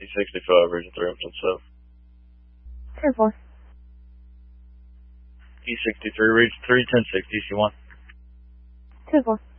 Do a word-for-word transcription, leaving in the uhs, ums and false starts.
sixty-five, region three, I'm ten seven. ten four. E sixty-three, region three, ten six, D C one. ten four.